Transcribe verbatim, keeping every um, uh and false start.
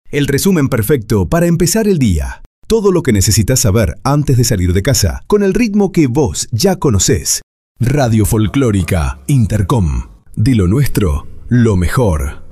El resumen perfecto para empezar el día. Todo lo que necesitas saber antes de salir de casa, con el ritmo que vos ya conocés. Radio Folclórica Intercom. De lo nuestro, lo mejor.